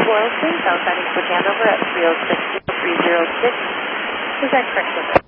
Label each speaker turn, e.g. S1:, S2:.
S1: Boylston, South Side Eastwood Handover at 306-0306. Is that correct?